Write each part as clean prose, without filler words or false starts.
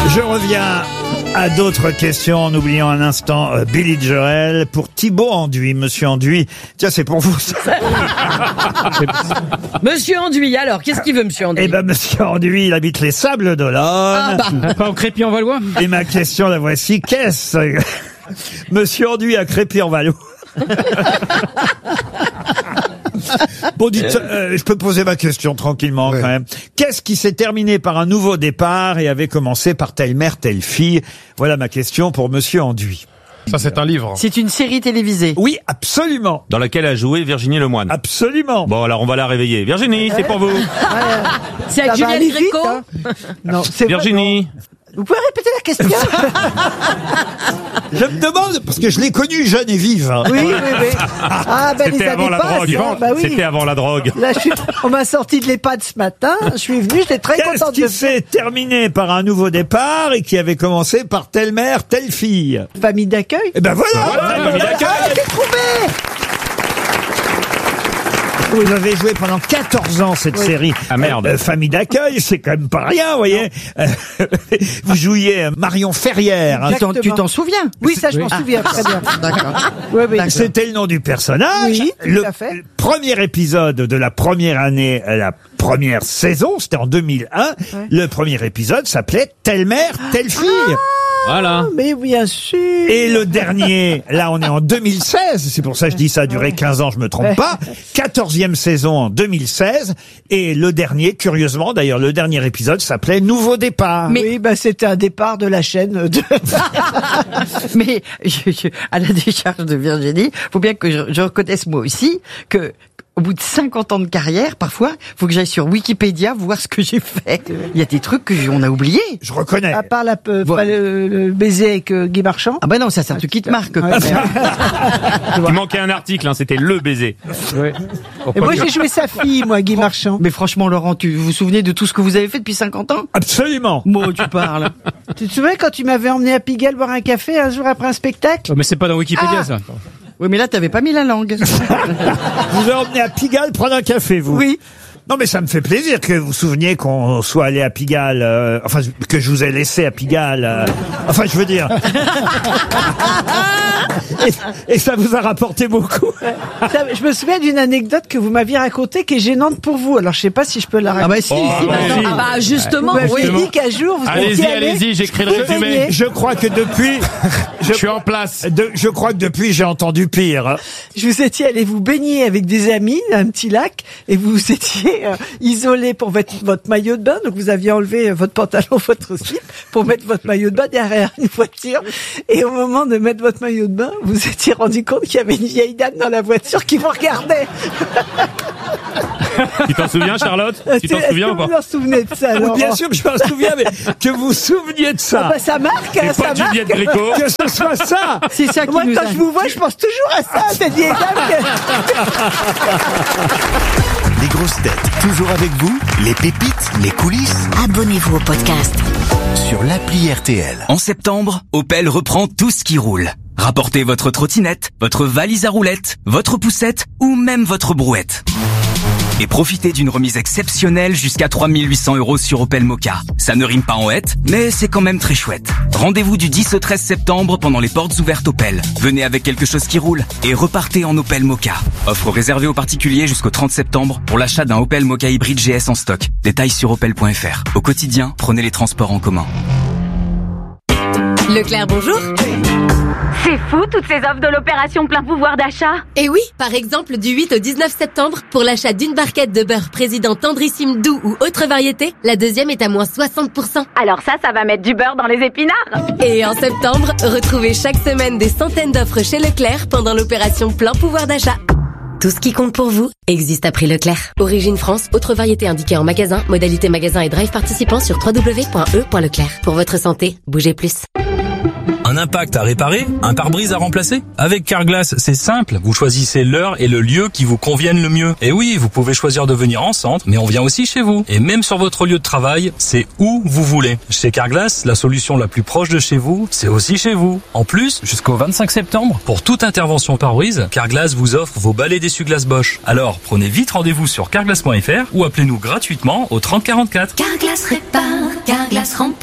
Je reviens à d'autres questions en oubliant un instant Billy Joel pour Thibaut Anduy. Monsieur Anduy, tiens, c'est pour vous. Monsieur Anduy, alors, qu'est-ce qu'il veut, monsieur Anduy? Eh ben, monsieur Anduy, il habite les Sables d'Olonne. Pas au Crépy-en-Valois. Et ma question, la voici. Qu'est-ce Monsieur Anduy à Crépy-en-Valois. Bon, dites, je peux poser ma question tranquillement quand même. Qu'est-ce qui s'est terminé par un nouveau départ et avait commencé par telle mère, telle fille? Voilà ma question pour monsieur Anduy. Ça, c'est un livre. C'est une série télévisée. Oui, absolument. Dans laquelle a joué Virginie Lemoine. Absolument. Bon, alors on va la réveiller. Virginie, c'est pour vous. C'est avec Juliette Gréco. Non, c'est Virginie. Vous pouvez répéter la question? Je me demande, parce que je l'ai connue jeune et vive. Hein. Oui. Ah, ben C'était les avant années la passent, drogue. hein, bah oui. C'était avant la drogue. Là, on m'a sorti de l'EHPAD ce matin. Je suis venu, j'étais très Qu'est-ce contente qui de s'est terminé par un nouveau départ et qui avait commencé par telle mère, telle fille? famille d'accueil. Eh ben voilà, famille d'accueil. Ah, j'ai trouvé! Vous avez joué pendant 14 ans cette série. Ah, merde. Famille d'accueil, c'est quand même pas rien, vous voyez. Vous jouiez Marion Ferrière. Hein. Tu t'en souviens? Oui, ça, je m'en souviens très bien. D'accord. Oui. C'était le nom du personnage. Oui, tout le à fait. premier épisode de la première année, la première saison, c'était en 2001. Ouais. Le premier épisode s'appelait Telle mère, telle fille. Voilà. Mais bien sûr. Et le dernier, là on est en 2016, c'est pour ça que je dis ça a duré 15 ans, je me trompe pas. 14e saison en 2016. Et le dernier, curieusement d'ailleurs, le dernier épisode s'appelait Nouveau départ. Oui, bah, c'était un départ de la chaîne. Mais à la décharge de Virginie, faut bien que je reconnaisse moi aussi que au bout de 50 ans de carrière, parfois, faut que j'aille sur Wikipédia voir ce que j'ai fait. Il y a des trucs qu'on a oubliés. Je reconnais. À part le baiser avec Guy Marchand. Ah ben non, ça c'est un truc qui te marque. Ouais. Il manquait un article, hein, c'était le baiser. Ouais. Et moi, j'ai joué sa fille, moi, Guy Marchand. Mais franchement, Laurent, vous vous souvenez de tout ce que vous avez fait depuis 50 ans? Absolument. Moi, tu parles. Tu te souviens quand tu m'avais emmené à Pigalle boire un café un jour après un spectacle? Oh, mais c'est pas dans Wikipédia, ça. Oui, mais là, t'avais pas mis la langue. Vous avez emmené à Pigalle prendre un café, vous? Oui. Non, mais ça me fait plaisir que vous vous souveniez qu'on soit allé à Pigalle, enfin, que je vous ai laissé à Pigalle, enfin, je veux dire. Et ça vous a rapporté beaucoup. Je me souviens d'une anecdote que vous m'aviez racontée qui est gênante pour vous. Alors, je sais pas si je peux la raconter. Ah bah si, allez-y. Ah bah justement, Vous m'aviez oui. dit qu'un jour, vous Allez-y, étiez allé allez-y, j'écris le vous résumé. baigner. Je crois que depuis, Je suis en place. je crois que depuis, j'ai entendu pire. Je vous étiez allé vous baigner avec des amis dans un petit lac et vous étiez isolé pour mettre votre maillot de bain. Donc vous aviez enlevé votre pantalon, votre slip pour mettre votre maillot de bain derrière une voiture. Et au moment de mettre votre maillot de bain, vous étiez rendu compte qu'il y avait une vieille dame dans la voiture qui vous regardait. Tu t'en souviens, Charlotte? Tu t'en Est-ce souviens que ou pas? vous en souvenez de ça, Laurent? Bien sûr que je m'en souviens, mais que vous vous souveniez de ça. Ah bah, ça marque, hein, Pas ça de marque. Juliette Gréco. Que ce soit ça. C'est ça qui Moi, nous quand a... je vous vois, je pense toujours à ça, cette vieille dame. Les grosses têtes, toujours avec vous, les pépites, les coulisses, Abonnez-vous au podcast. sur l'appli RTL. En septembre, Opel reprend tout ce qui roule. Rapportez votre trottinette, votre valise à roulettes, votre poussette ou même votre brouette. Et profitez d'une remise exceptionnelle jusqu'à 3 800 € sur Opel Mokka. Ça ne rime pas en hête, mais c'est quand même très chouette. Rendez-vous du 10 au 13 septembre pendant les portes ouvertes Opel. Venez avec quelque chose qui roule et repartez en Opel Mokka. Offre réservée aux particuliers jusqu'au 30 septembre pour l'achat d'un Opel Mokka hybride GS en stock. Détails sur opel.fr. Au quotidien, prenez les transports en commun. Leclerc, bonjour. C'est fou, toutes ces offres de l'opération plein pouvoir d'achat. Et oui, par exemple, du 8 au 19 septembre, pour l'achat d'une barquette de beurre président tendrissime doux ou autre variété, la deuxième est à moins 60%. Alors ça va mettre du beurre dans les épinards. Et en septembre, retrouvez chaque semaine des centaines d'offres chez Leclerc pendant l'opération plein pouvoir d'achat. Tout ce qui compte pour vous existe à prix Leclerc. Origine France, autre variété indiquée en magasin, modalité magasin et drive participant sur www.e.leclerc. Pour votre santé, bougez plus. Un impact à réparer? Un pare-brise à remplacer? Avec Carglass, c'est simple. Vous choisissez l'heure et le lieu qui vous conviennent le mieux. Et oui, vous pouvez choisir de venir en centre, mais on vient aussi chez vous. Et même sur votre lieu de travail, c'est où vous voulez. Chez Carglass, la solution la plus proche de chez vous, c'est aussi chez vous. En plus, jusqu'au 25 septembre, pour toute intervention pare-brise, Carglass vous offre vos balais d'essuie-glace Bosch. Alors, prenez vite rendez-vous sur carglass.fr ou appelez-nous gratuitement au 30 44. Carglass répare, Carglass remplace.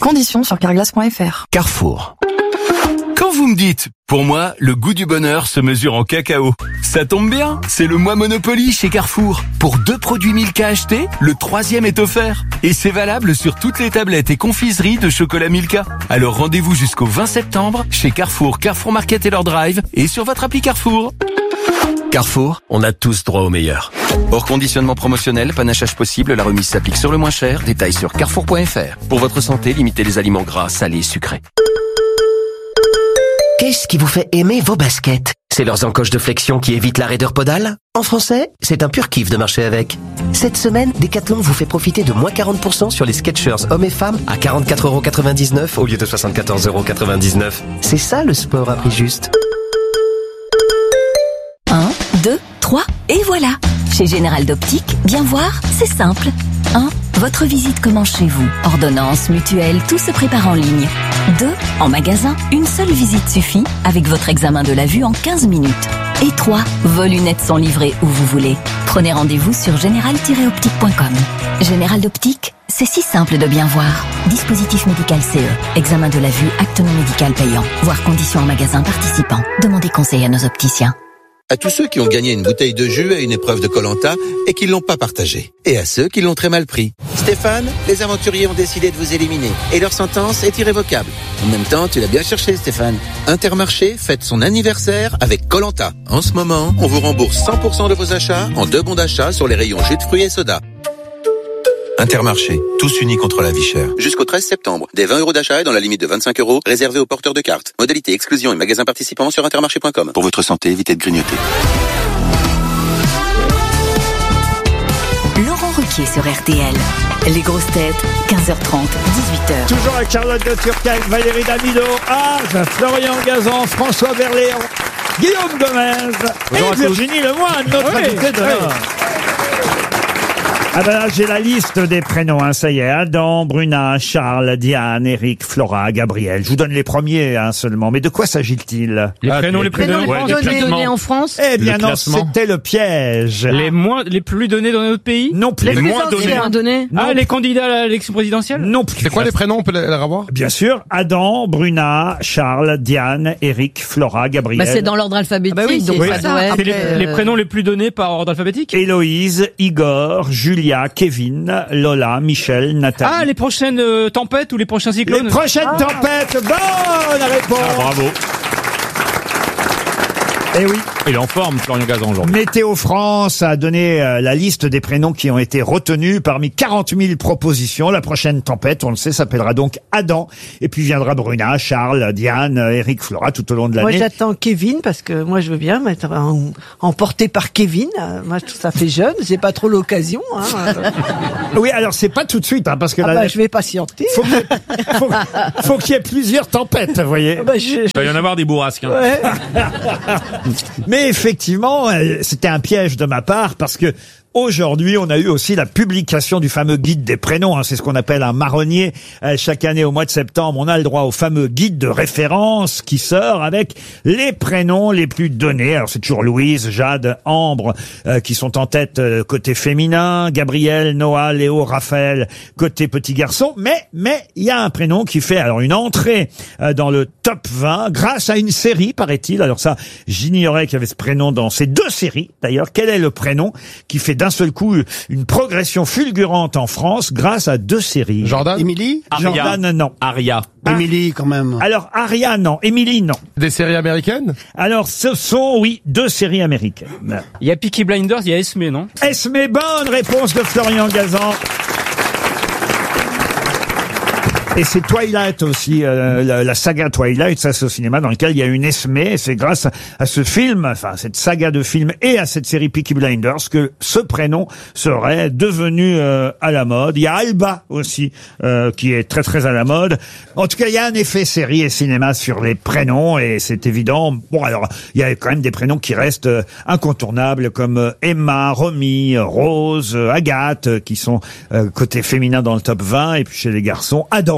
Conditions sur carglass.fr. Carrefour. Quand vous me dites, pour moi, le goût du bonheur se mesure en cacao. Ça tombe bien, c'est le mois Monopoly chez Carrefour. Pour 2 produits Milka achetés, le 3e est offert. Et c'est valable sur toutes les tablettes et confiseries de chocolat Milka. Alors rendez-vous jusqu'au 20 septembre chez Carrefour, Carrefour Market et leur drive et sur votre appli Carrefour. Carrefour, on a tous droit au meilleur. Hors conditionnement promotionnel, panachage possible, la remise s'applique sur le moins cher. Détails sur carrefour.fr. Pour votre santé, limitez les aliments gras, salés et sucrés. Qu'est-ce qui vous fait aimer vos baskets? C'est leurs encoches de flexion qui évitent la raideur podale? En français, c'est un pur kiff de marcher avec. Cette semaine, Decathlon vous fait profiter de moins 40% sur les Skechers hommes et femmes à 44,99€ au lieu de 74,99€. C'est ça le sport à prix juste. 1, 2, 3, et voilà. Chez Général d'Optique, bien voir, c'est simple. 1. Votre visite commence chez vous. Ordonnance, mutuelle, tout se prépare en ligne. 2. En magasin, une seule visite suffit avec votre examen de la vue en 15 minutes. Et 3. Vos lunettes sont livrées où vous voulez. Prenez rendez-vous sur général-optique.com. Général d'Optique, c'est si simple de bien voir. Dispositif médical CE. Examen de la vue, acte non médical payant. Voir conditions en magasin participant. Demandez conseil à nos opticiens. À tous ceux qui ont gagné une bouteille de jus à une épreuve de Koh-Lanta et qui l'ont pas partagé. Et à ceux qui l'ont très mal pris. Stéphane, les aventuriers ont décidé de vous éliminer et leur sentence est irrévocable. En même temps, tu l'as bien cherché, Stéphane. Intermarché fête son anniversaire avec Koh-Lanta. En ce moment, on vous rembourse 100% de vos achats en 2 bons d'achat sur les rayons jus de fruits et soda. Intermarché, tous unis contre la vie chère. Jusqu'au 13 septembre, des 20 € d'achat et dans la limite de 25 € réservés aux porteurs de cartes. Modalité exclusion et magasins participants sur intermarché.com. Pour votre santé, évitez de grignoter. Laurent Ruquier sur RTL. Les grosses têtes, 15h30, 18h. Toujours avec Charlotte de Turckheim, Valérie Damido, Florian Gazan, François Berléand, Guillaume Gomez et Virginie Lemoine, notre invité de l'heure. Ah ben là, j'ai la liste des prénoms, ça y est. Adam, Bruna, Charles, Diane, Eric, Flora, Gabriel. Je vous donne les premiers, seulement. Mais de quoi s'agit-il? Les prénoms les plus donnés en France? Eh bien non, c'était le piège. Les plus donnés dans notre pays? Non plus. Les moins donnés. Les candidats à l'élection présidentielle? Non plus. C'est quoi les prénoms, on peut les revoir? Bien sûr. Adam, Bruna, Charles, Diane, Eric, Flora, Gabriel. C'est dans l'ordre alphabétique. donc ça doit être, les prénoms les plus donnés par ordre alphabétique? Héloïse, Igor, Julia, Kevin, Lola, Michel, Nathalie. Les prochaines tempêtes ou les prochains cyclones? Les prochaines tempêtes, bonne réponse. Bravo. Eh oui. Il est en forme, Florian Gazan, aujourd'hui. Météo France a donné la liste des prénoms qui ont été retenus parmi 40 000 propositions. La prochaine tempête, on le sait, s'appellera donc Adam. Et puis viendra Bruna, Charles, Diane, Eric, Flora tout au long de l'année. Moi, j'attends Kevin parce que moi, je veux bien m'être emporté par Kevin. Moi, je trouve ça fait jeune. J'ai pas trop l'occasion. Oui, alors c'est pas tout de suite, parce que je vais patienter. Faut qu'il y ait plusieurs tempêtes, vous voyez. Il va y en avoir des bourrasques. Ouais. Mais effectivement, c'était un piège de ma part parce que aujourd'hui, on a eu aussi la publication du fameux guide des prénoms. C'est ce qu'on appelle un marronnier. Chaque année, au mois de septembre, on a le droit au fameux guide de référence qui sort avec les prénoms les plus donnés. Alors, c'est toujours Louise, Jade, Ambre qui sont en tête côté féminin. Gabriel, Noah, Léo, Raphaël côté petit garçon. Mais il y a un prénom qui fait alors une entrée dans le top 20 grâce à une série, paraît-il. Alors ça, j'ignorais qu'il y avait ce prénom dans ces 2 séries. D'ailleurs, quel est le prénom qui fait d'un seul coup une progression fulgurante en France grâce à 2 séries? Jordan? Émilie? Jordan, non. Aria. Émilie, quand même. Alors, Aria, non. Émilie, non. Des séries américaines? Alors, ce sont, oui, 2 séries américaines. Il y a Peaky Blinders, il y a Esme, non? Esme, bonne réponse de Florian Gazan. Et c'est Twilight aussi, la saga Twilight, ça c'est au cinéma, dans lequel il y a une Esme, et c'est grâce à ce film, cette saga de films et à cette série Peaky Blinders que ce prénom serait devenu à la mode. Il y a Alba aussi, qui est très très à la mode. En tout cas, il y a un effet série et cinéma sur les prénoms, et c'est évident. Bon, alors, il y a quand même des prénoms qui restent incontournables, comme Emma, Romy, Rose, Agathe, qui sont côté féminin dans le top 20, et puis chez les garçons, Adam,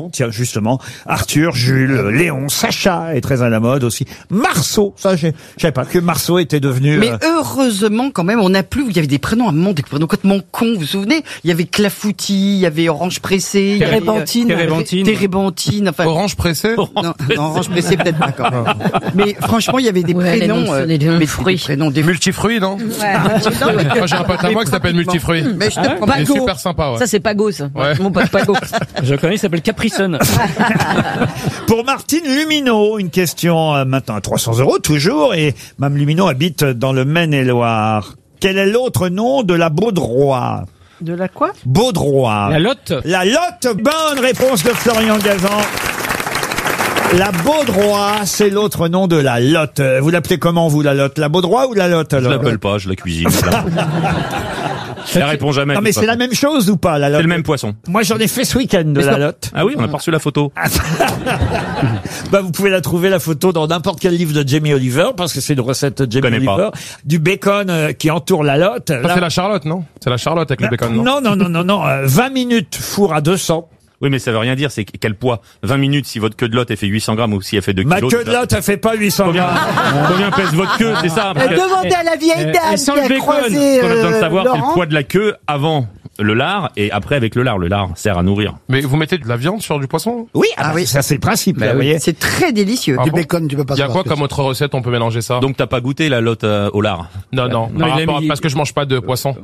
prénoms. Tiens, justement, Arthur, Jules, Léon, Sacha est très à la mode aussi. Marceau, ça, je savais pas que Marceau était devenu... Mais heureusement, quand même, on n'a plus, il y avait des prénoms à un moment, des prénoms complètement cons, vous vous souvenez? Il y avait Clafoutis, il y avait Orange Pressé, il y avait Térébenthine, enfin... Orange Pressé? Non, Orange Pressé peut-être pas quand même. Mais franchement, il y avait des prénoms... les noms de fruits. Des prénoms, des Multifruits, non? Moi, j'ai un pote à moi qui s'appelle Multifruits. Mais je te prends Il est super sympa, ouais. Ça, c'est Pago, ça. Ouais. Mon pote Pago. Je connais, il s'appelle Capricone. Pour Martine Lumineau, une question maintenant à 300 € toujours, et Mme Lumineau habite dans le Maine-et-Loire. Quel est l'autre nom de la Baudroie? De la quoi? Baudroie. La Lotte. La Lotte, bonne réponse de Florian Gazan. La Baudroie, c'est l'autre nom de la Lotte. Vous l'appelez comment, vous, la Lotte? La Baudroie ou la Lotte, alors? Je l'appelle pas, je la cuisine. Elle répond jamais. Non, mais c'est la même chose ou pas, la Lotte? C'est le même poisson. Moi, j'en ai fait ce week-end de la Lotte. Ah oui, on a pas reçu la photo. Bah, vous pouvez la trouver, la photo, dans n'importe quel livre de Jamie Oliver, parce que c'est une recette de Jamie Oliver. Du bacon qui entoure la Lotte. Ça, c'est la Charlotte, non? C'est la Charlotte avec le bacon, non? Non. 20 minutes four à 200. Oui, mais ça veut rien dire, c'est quel poids. 20 minutes, si votre queue de lotte, elle fait 800 grammes ou si elle fait 2 kilos. Ma queue de lotte, elle fait pas 800 grammes. Combien pèse votre queue, c'est ça? Demandez à la vieille dame sans qui le a bacon, croisé on a besoin de savoir c'est Laurent. le poids de la queue avant le lard et après avec le lard. Le lard sert à nourrir. Mais vous mettez de la viande sur du poisson? Oui, ça c'est le principe, là, vous voyez. C'est très délicieux. Ah Du bon? bacon, tu peux pas Il y a quoi comme autre recette on peut mélanger ça? Donc t'as pas goûté la lotte au lard? Non. Non, il a mis- Parce que je mange pas de poisson.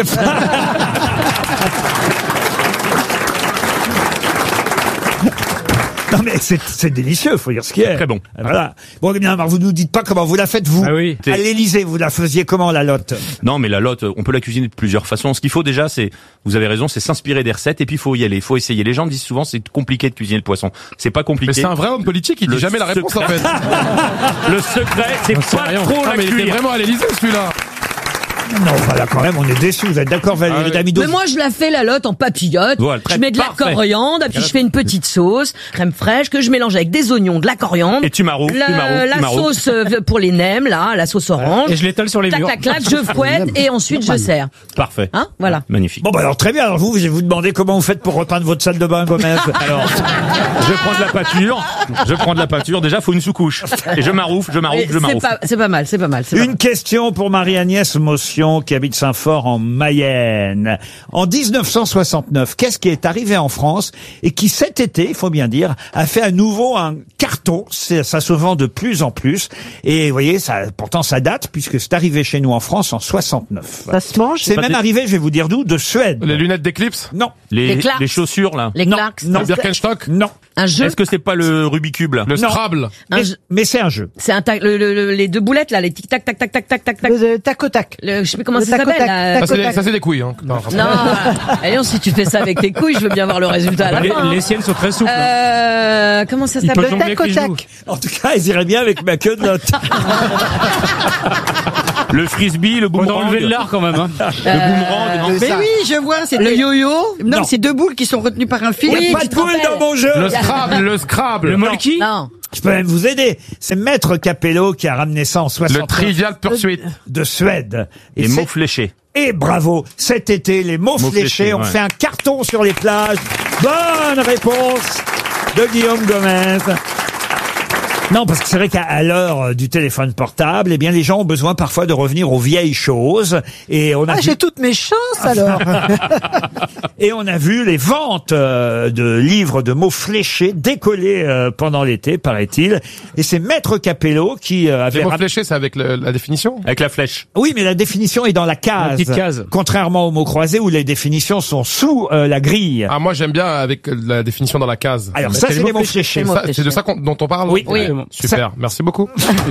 Non, mais c'est délicieux, faut dire ce qu'il y a. Très bon. Voilà. Bon, eh bien, alors, vous nous dites pas comment vous la faites, vous. Ah oui. À l'Élysée, vous la faisiez comment, la Lotte? Non, mais la lotte, on peut la cuisiner de plusieurs façons. Ce qu'il faut déjà, c'est, vous avez raison, c'est s'inspirer des recettes et puis il faut y aller, il faut essayer. Les gens disent souvent c'est compliqué de cuisiner le poisson. C'est pas compliqué. Mais c'est un vrai homme politique, il dit jamais la réponse en fait. Le secret, c'est pas trop la mais il était cuire. vraiment à l'Élysée celui-là. Non, voilà, quand même, on est déçus. Vous êtes d'accord, Valérie Damido? Mais moi, je la fais la lotte en papillote. Voilà, je mets de la parfait. coriandre, puis je fais une petite sauce, crème fraîche, que je mélange avec des oignons, de la coriandre. Et tu maroufles, la sauce pour les nems, là, la sauce orange. Et je l'étale sur les murs. Clac, clac, clac, je fouette, et ensuite je sers. Parfait. Hein, voilà. Magnifique. Bon, bah, alors, très bien. Alors, vous, je vais vous demander comment vous faites pour repeindre votre salle de bain, Gomez. Alors, je prends de la pâture. Déjà, faut une sous-couche. Et je maroufle. C'est pas mal, c'est pas mal. Une question pour Marie-Agnès Motion, qui habite Saint-Fort en Mayenne. En 1969, qu'est-ce qui est arrivé en France et qui cet été, il faut bien dire, a fait à nouveau un carton? Ça se vend de plus en plus. Et vous voyez, pourtant ça date puisque c'est arrivé chez nous en France en 69. Ça se mange? C'est même arrivé, je vais vous dire d'où, de Suède. Les lunettes d'éclipse? Non. Les Clarks. Les chaussures, là. Les Clarks. Non. Le Birkenstock? Non. Un jeu. Est-ce que c'est pas le Rubik's là? Le Scrabble? Mais c'est un jeu. C'est les deux boulettes, là, les tic tac tac tac tac tac tac tac. Le tac au tac. Je sais plus comment Le ça tac au s'appelle. tac. là. Ça c'est des couilles, hein. Non. Non, si tu fais ça avec tes couilles, je veux bien voir le résultat à la fin. Les siennes sont très souples. Comment ça Il peut s'appelle? jongler Tac avec les au genoux. tac. En tout cas, ils iraient bien avec ma queue de lotte. Le frisbee, le boomerang. On a enlevé le lard quand même, hein. Le boomerang, non? Mais oui, je vois, c'est Le yo-yo. Non, Non. c'est deux boules qui sont retenues par un fil. Il n'y a Oui, pas tu de te boule rappelles. dans mon jeu. Le Scrabble. Le molki? Non. Je peux même vous aider. C'est Maître Capello qui a ramené ça en Le 69 Trivial Pursuit. de Suède. Les c'est- mots fléchés. Et bravo, cet été, les mots fléchés fléchés, ont ouais. fait un carton sur les plages. Bonne réponse de Guillaume Gomez. Non, parce que c'est vrai qu'à l'heure du téléphone portable, eh bien, les gens ont besoin parfois de revenir aux vieilles choses. Et on a Ah, vu, j'ai toutes mes chances alors. et on a vu les ventes de livres de mots fléchés décoller pendant l'été, paraît-il. Et c'est Maître Capello qui avait... Les mots fléchés, c'est avec la définition? Avec la flèche. Oui, mais la définition est dans la case. La petite case. Contrairement aux mots croisés où les définitions sont sous la grille. Ah, moi j'aime bien avec la définition dans la case. Alors ça, c'est les mots fléchés. C'est de ça dont on parle? Oui. Oui. Super, merci beaucoup.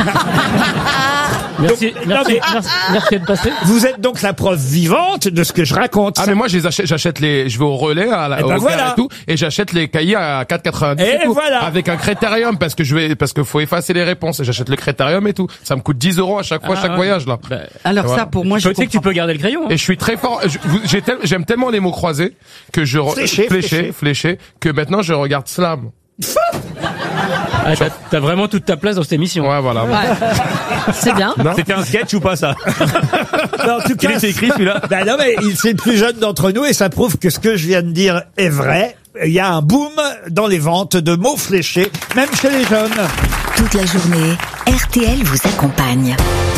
Merci d'être passé. Vous êtes donc la preuve vivante de ce que je raconte. Ah mais moi je vais au relais Et ben au voilà. Caire et tout et j'achète les cahiers à 4,90 Et tout, voilà. avec un critérium parce que faut effacer les réponses et j'achète le critérium et tout. Ça me coûte 10 € à chaque fois chaque voyage là. Alors Voilà. ça, pour moi, je sais que tu peux garder le crayon. Et je suis très fort. J'aime tellement les mots croisés que je fléché que maintenant je regarde Slam. Ah, t'as vraiment toute ta place dans cette émission. Ouais, voilà. C'est bien. C'était un sketch ou pas ça? Non, en tout cas, Il était écrit celui-là. Ben non, mais c'est le plus jeune d'entre nous et ça prouve que ce que je viens de dire est vrai. il y a un boom dans les ventes de mots fléchés, même chez les jeunes. Toute la journée, RTL vous accompagne.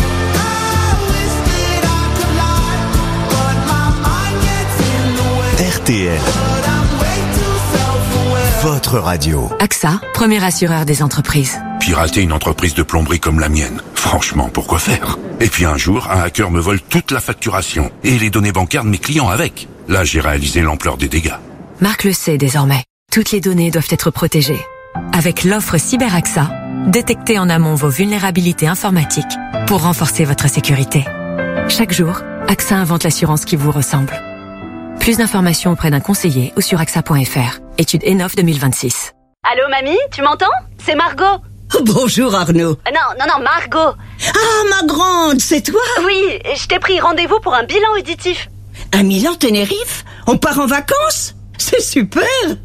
RTL, votre radio. AXA, premier assureur des entreprises. Pirater une entreprise de plomberie comme la mienne, franchement, pourquoi faire? Et puis un jour, un hacker me vole toute la facturation et les données bancaires de mes clients avec. Là, j'ai réalisé l'ampleur des dégâts. Marc le sait désormais. Toutes les données doivent être protégées. Avec l'offre CyberAXA, détectez en amont vos vulnérabilités informatiques pour renforcer votre sécurité. Chaque jour, AXA invente l'assurance qui vous ressemble. Plus d'informations auprès d'un conseiller ou sur axa.fr. Étude ENOF 2026. Allô, mamie, tu m'entends? C'est Margot. Bonjour Arnaud. Non, Margot. Ah, ma grande, c'est toi? Oui, je t'ai pris rendez-vous pour un bilan auditif. Un Milan Tenerife? On part en vacances? C'est super!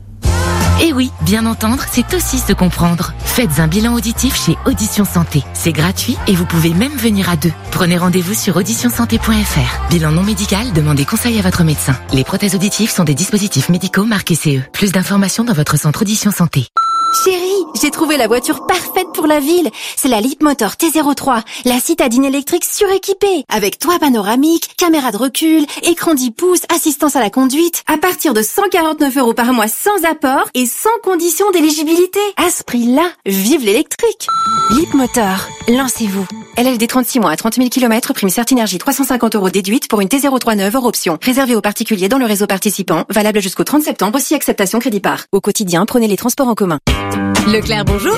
Et oui, bien entendre, c'est aussi se comprendre. Faites un bilan auditif chez Audition Santé. C'est gratuit et vous pouvez même venir à deux. Prenez rendez-vous sur auditionsanté.fr. Bilan non médical, demandez conseil à votre médecin. Les prothèses auditives sont des dispositifs médicaux marqués CE. Plus d'informations dans votre centre Audition Santé. Chérie, j'ai trouvé la voiture parfaite pour la ville. C'est la Leapmotor T03, la citadine électrique suréquipée, avec toit panoramique, caméra de recul, écran 10 pouces, assistance à la conduite, à partir de 149 € par mois sans apport et sans condition d'éligibilité. À ce prix-là, vive l'électrique. Leapmotor, lancez-vous. LLD 36 mois à 30 000 km, prime Certinergie 350 € déduite pour une T03 neuve hors option. Réservée aux particuliers dans le réseau participant, valable jusqu'au 30 septembre, aussi acceptation crédit par. Au quotidien, prenez les transports en commun. Leclerc, bonjour.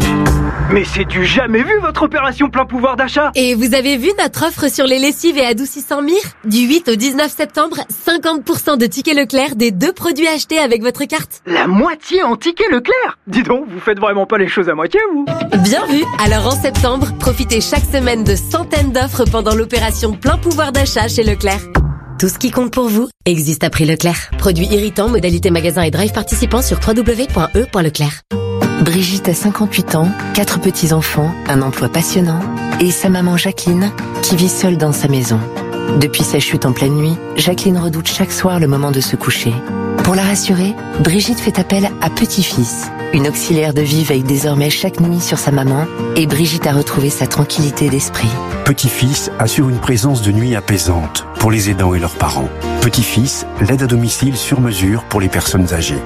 Mais c'est du jamais vu votre opération plein pouvoir d'achat. Et vous avez vu notre offre sur les lessives et adoucissants Mire? Du 8 au 19 septembre, 50% de tickets Leclerc des 2 produits achetés avec votre carte. La moitié en tickets Leclerc. Dis donc, vous faites vraiment pas les choses à moitié, vous. Bien vu. Alors en septembre, profitez chaque semaine de centaines d'offres pendant l'opération plein pouvoir d'achat chez Leclerc. Tout ce qui compte pour vous existe à prix Leclerc. Produits irritants, modalités magasin et drive participants sur www.e.leclerc. Brigitte a 58 ans, 4 petits-enfants, un emploi passionnant et sa maman Jacqueline qui vit seule dans sa maison. Depuis sa chute en pleine nuit, Jacqueline redoute chaque soir le moment de se coucher. Pour la rassurer, Brigitte fait appel à Petit-Fils. Une auxiliaire de vie veille désormais chaque nuit sur sa maman et Brigitte a retrouvé sa tranquillité d'esprit. Petit-Fils assure une présence de nuit apaisante pour les aidants et leurs parents. Petit-Fils, l'aide à domicile sur mesure pour les personnes âgées.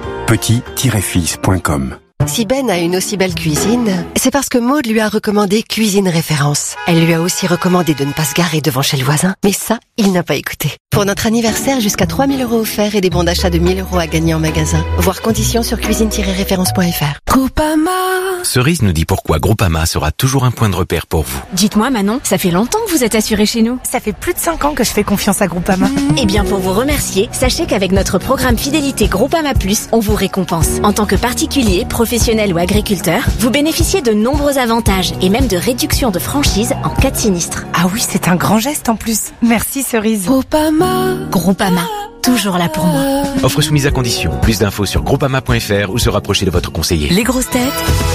petit-fils.com. Si Ben a une aussi belle cuisine, c'est parce que Maud lui a recommandé Cuisine Référence. Elle lui a aussi recommandé de ne pas se garer devant chez le voisin, mais ça, il n'a pas écouté. Pour notre anniversaire, jusqu'à 3 000 € offerts et des bons d'achat de 1 000 € à gagner en magasin. Voir conditions sur cuisine-référence.fr. Groupama. Cerise nous dit pourquoi Groupama sera toujours un point de repère pour vous. Dites-moi Manon, ça fait longtemps que vous êtes assurée chez nous. Ça fait plus de 5 ans que je fais confiance à Groupama. Eh bien, pour vous remercier, sachez qu'avec notre programme Fidélité Groupama Plus, on vous récompense. En tant que particulier, professionnel ou agriculteur, vous bénéficiez de nombreux avantages et même de réductions de franchise en cas de sinistre. Ah oui, c'est un grand geste en plus. Merci Cerise. Groupama, toujours là pour moi. Offre soumise à condition. Plus d'infos sur groupama.fr ou se rapprocher de votre conseiller. Les grosses têtes.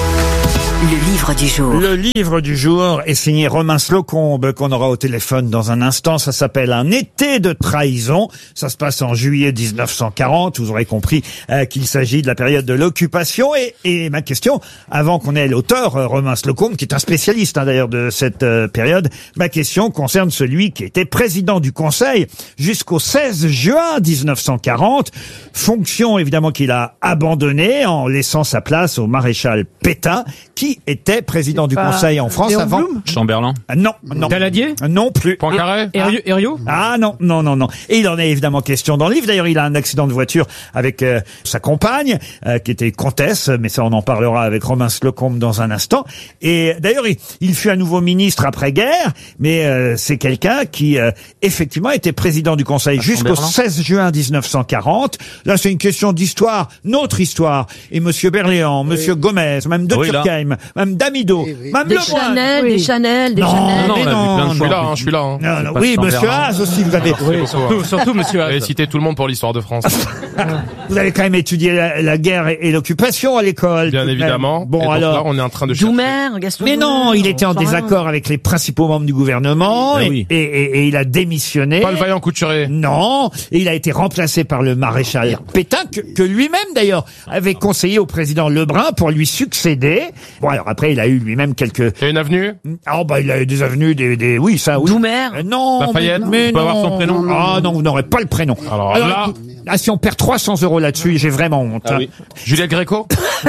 Le livre du jour. Le livre du jour est signé Romain Slocombe, qu'on aura au téléphone dans un instant. Ça s'appelle Un été de trahison. Ça se passe en juillet 1940. Vous aurez compris qu'il s'agit de la période de l'occupation. Et ma question, avant qu'on ait l'auteur, Romain Slocombe, qui est un spécialiste d'ailleurs de cette période, ma question concerne celui qui était président du Conseil jusqu'au 16 juin 1940. Fonction évidemment qu'il a abandonnée en laissant sa place au maréchal Pétain, qui était président du Conseil en France avant Chamberlain. Non. Daladier. Non plus. Poincaré. Herriot. Ah non. Et il en est évidemment question dans le livre. D'ailleurs, il a un accident de voiture avec sa compagne, qui était comtesse, mais ça on en parlera avec Romain Slocombe dans un instant. Et d'ailleurs, il fut à nouveau ministre après-guerre, mais c'est quelqu'un qui effectivement était président du Conseil jusqu'au 16 juin 1940. Là, c'est une question d'histoire, notre histoire. Et Monsieur Berléand, Monsieur Gomez, même de Turckheim Mme Damido, Mme Des Lemoine. Chanel, des Chanel, des Non, Chanel. mais non. Je suis là, je suis là. Non, non, oui, Monsieur Haas aussi, vous avez... Oui, surtout Monsieur Haas. Vous avez cité tout le monde pour l'histoire de France. Vous avez quand même étudié la guerre et l'occupation à l'école. Bien tout de même. évidemment. Bon, Et donc alors... là, on est en train de chercher. Doumer, Gaston Mais non, Doumer, il était en j'en sais rien. désaccord avec les principaux membres du gouvernement Ah oui. et il a démissionné. Pas le vaillant Couturier. Non, et il a été remplacé par le maréchal Pétain, que lui-même d'ailleurs avait conseillé au président Lebrun pour lui succéder. Bon, alors après, il a eu lui-même quelques... Il y a une avenue? Ah bah il a eu des avenues, oui, ça, oui. Doumer. Non, Lafayette, mais on peut non. avoir son prénom? Ah non, vous n'aurez pas le prénom. Alors là- écoute, si on perd 300 € là-dessus, j'ai vraiment honte. Ah oui. Juliette Gréco?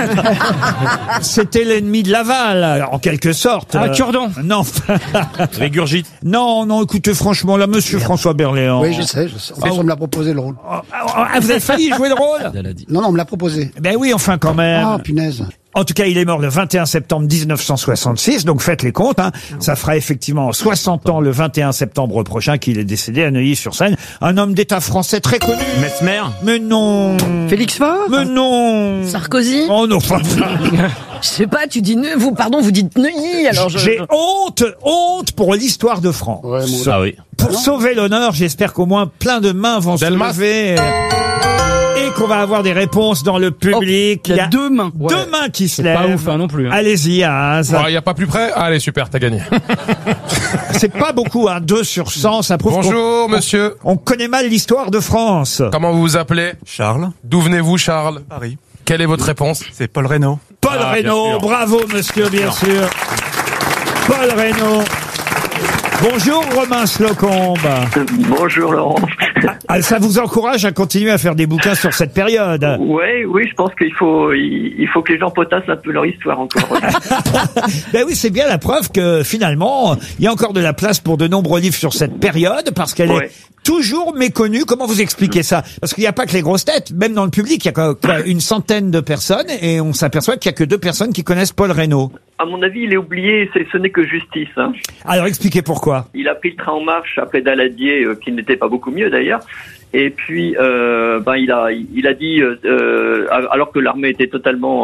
C'était l'ennemi de Laval, en quelque sorte. Ah, Cure-dent. Non. Régurgite. Non, écoutez, franchement, là, monsieur François Berléand. Oui, je sais. En fait, on me l'a proposé le rôle. Ah, vous avez failli jouer le rôle? Non, on me l'a proposé. Ben oui, enfin, quand même. Ah, punaise. En tout cas, il est mort le 21 septembre 1966, donc faites les comptes. Hein. Ça fera effectivement 60 ans le 21 septembre prochain qu'il est décédé à Neuilly-sur-Seine. Un homme d'État français très connu. Mesmer. Mais non. Félix Faure? Mais non. Sarkozy? Oh non, pas Je sais pas, tu dis vous dites Neuilly, alors J'ai honte pour l'histoire de France. Ouais, moi, Ah oui. Pour sauver l'honneur, j'espère qu'au moins plein de mains vont Delmas. se lever. Et qu'on va avoir des réponses dans le public. Il y a deux mains. Deux mains qui se C'est lèvent. pas ouf, hein, non plus. Hein. Allez-y, Az. Il n'y a pas plus près? Allez, super, t'as gagné. C'est pas beaucoup, hein. 2 sur 100, ça prouve Bonjour, monsieur. on connaît mal l'histoire de France. Comment vous vous appelez? Charles, D'où venez-vous, Charles? Paris. Quelle est votre réponse? C'est Paul Reynaud. Paul Ah, bien Reynaud, sûr. bravo monsieur, bien sûr. Paul Reynaud. Bonjour Romain Slocombe. Bonjour Laurent. Ah, ça vous encourage à continuer à faire des bouquins sur cette période? Oui, je pense qu'il faut que les gens potassent un peu leur histoire encore. Ben oui, c'est bien la preuve que finalement, il y a encore de la place pour de nombreux livres sur cette période parce qu'elle est toujours méconnue. Comment vous expliquez ça? Parce qu'il n'y a pas que les grosses têtes. Même dans le public, il y a quoi, une centaine de personnes et on s'aperçoit qu'il n'y a que 2 personnes qui connaissent Paul Reynaud. À mon avis, il est oublié, ce n'est que justice. Hein. Alors expliquez pourquoi. Il a pris le train en marche après Daladier, qui n'était pas beaucoup mieux d'ailleurs. Et puis, il a dit, alors que l'armée était totalement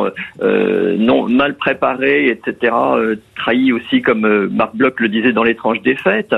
mal préparée, etc., trahi aussi, comme Marc Bloch le disait dans l'étrange défaite.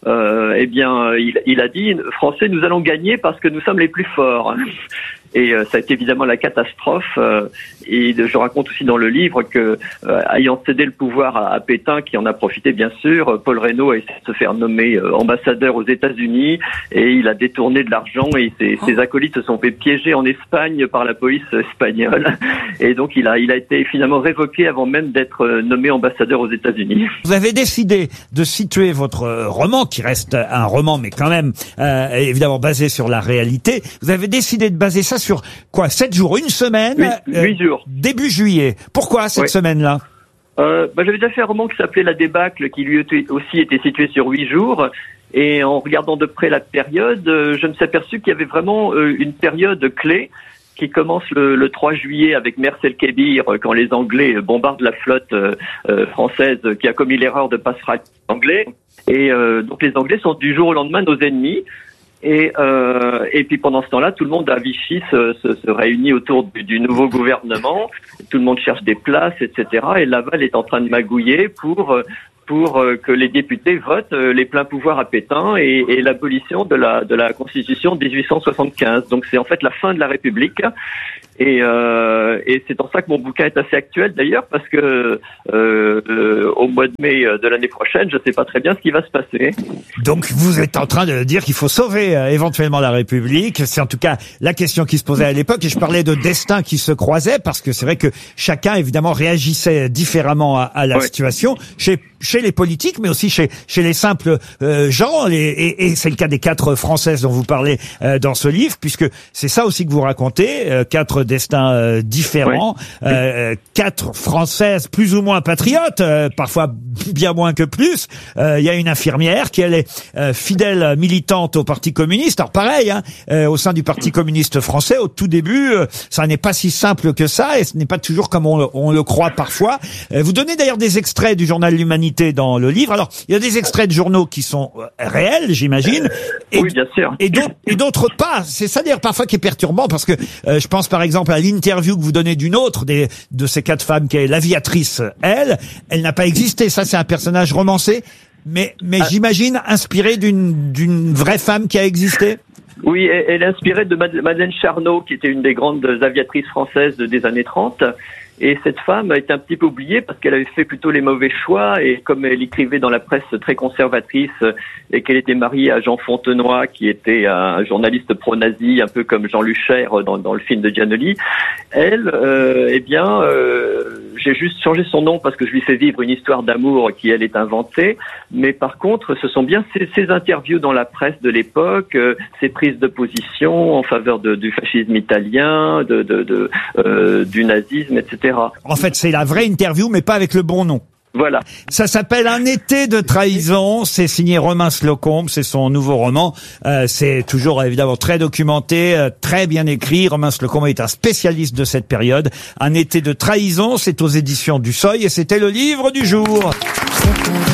Il a dit, Français, nous allons gagner parce que nous sommes les plus forts. Et ça a été évidemment la catastrophe. Et je raconte aussi dans le livre que, ayant cédé le pouvoir à Pétain, qui en a profité bien sûr, Paul Reynaud a essayé de se faire nommer ambassadeur aux États-Unis et il a détourné de l'argent et ses acolytes se sont fait piéger en Espagne par la police espagnole. Et donc il a été finalement révoqué avant même d'être nommé ambassadeur aux États-Unis. Vous avez décidé de situer votre roman, qui reste un roman, mais quand même évidemment basé sur la réalité. Vous avez décidé de baser ça sur quoi? 7 jours, une semaine? 8 jours. Début juillet. Pourquoi cette semaine-là? J'avais déjà fait un roman qui s'appelait La Débâcle, qui lui aussi était situé sur 8 jours. Et en regardant de près la période, je me suis aperçu qu'il y avait vraiment une période clé qui commence le 3 juillet avec Mers el-Kébir, quand les Anglais bombardent la flotte française qui a commis l'erreur de pas se rallier aux Anglais. Et donc les Anglais sont du jour au lendemain nos ennemis. Et puis pendant ce temps-là, tout le monde à Vichy se réunit autour du nouveau gouvernement. Tout le monde cherche des places, etc. Et Laval est en train de magouiller pour que les députés votent les pleins pouvoirs à Pétain et l'abolition de la Constitution de 1875. Donc c'est en fait la fin de la République. Et c'est pour ça que mon bouquin est assez actuel d'ailleurs, parce que au mois de mai de l'année prochaine, je ne sais pas très bien ce qui va se passer. Donc vous êtes en train de dire qu'il faut sauver éventuellement la République. C'est en tout cas la question qui se posait à l'époque. Et je parlais de destin qui se croisait, parce que c'est vrai que chacun évidemment réagissait différemment à la situation. Chez les politiques, mais aussi chez les simples gens, et c'est le cas des 4 Françaises dont vous parlez dans ce livre, puisque c'est ça aussi que vous racontez, 4 destins différents, 4 Françaises plus ou moins patriotes, parfois bien moins que plus. Il y a une infirmière qui, elle, est fidèle militante au Parti communiste. Alors pareil, au sein du Parti communiste français, au tout début, ça n'est pas si simple que ça, et ce n'est pas toujours comme on le croit parfois. Vous donnez d'ailleurs des extraits du journal L'Humanité cité dans le livre. Alors, il y a des extraits de journaux qui sont réels, j'imagine. Oui, bien sûr. Et d'autres pas. C'est ça d'ailleurs parfois qui est perturbant parce que je pense par exemple à l'interview que vous donnez d'une autre de ces 4 femmes qui est l'aviatrice. Elle n'a pas existé. Ça, c'est un personnage romancé, mais j'imagine inspiré d'une vraie femme qui a existé. Oui, elle est inspirée de Madeleine Charnot, qui était une des grandes aviatrices françaises des années 30. Et cette femme a été un petit peu oubliée parce qu'elle avait fait plutôt les mauvais choix, et comme elle écrivait dans la presse très conservatrice et qu'elle était mariée à Jean Fontenoy, qui était un journaliste pro-nazi, un peu comme Jean Lucher dans le film de Giannoli, elle, j'ai juste changé son nom parce que je lui fais vivre une histoire d'amour qui, elle, est inventée. Mais par contre, ce sont bien ces interviews dans la presse de l'époque, ces prises de position en faveur du fascisme italien, du nazisme, etc. En fait, c'est la vraie interview, mais pas avec le bon nom. Voilà. Ça s'appelle Un été de trahison. C'est signé Romain Slocombe. C'est son nouveau roman. C'est toujours évidemment très documenté, très bien écrit. Romain Slocombe est un spécialiste de cette période. Un été de trahison. C'est aux éditions du Seuil et c'était le livre du jour.